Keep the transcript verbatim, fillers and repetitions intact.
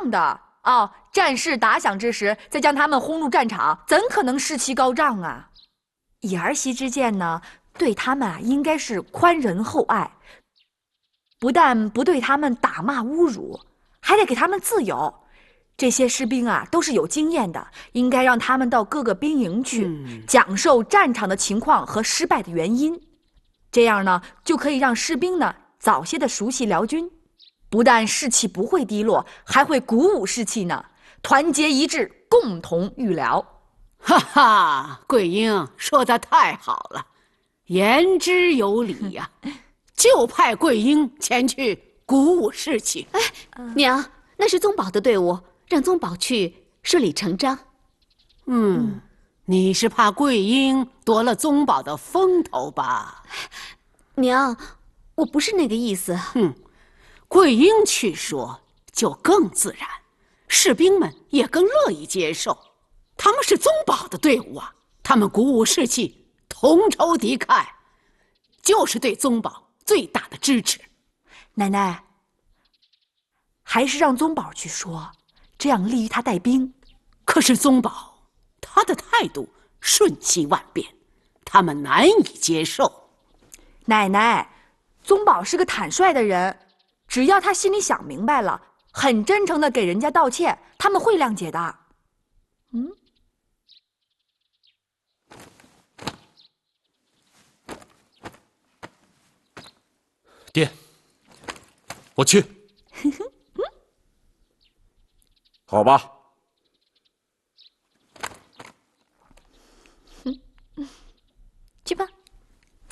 样的哦。战事打响之时，再将他们轰入战场，怎可能士气高涨啊？以儿媳之见呢，对他们啊，应该是宽仁厚爱，不但不对他们打骂侮辱，还得给他们自由。这些士兵啊，都是有经验的，应该让他们到各个兵营去，嗯、讲授战场的情况和失败的原因。这样呢，就可以让士兵呢早些的熟悉辽军，不但士气不会低落，还会鼓舞士气呢。团结一致，共同御辽。 哈哈，桂英说的太好了，言之有理呀、啊！就派桂英前去鼓舞士气。 哎，娘，那是宗保的队伍，让宗保去顺理成章。 嗯，嗯你是怕桂英夺了宗保的风头吧？ 娘，我不是那个意思。 哼，桂英去说就更自然，士兵们也更乐意接受。他们是宗保的队伍啊，他们鼓舞士气，同仇敌忾，就是对宗保最大的支持。 奶奶，还是让宗保去说，这样利于他带兵。 可是宗保他的态度瞬息万变，他们难以接受。 奶奶，宗保是个坦率的人，只要他心里想明白了，很真诚的给人家道歉，他们会谅解的。嗯。 爹，我去。 好吧。 去吧。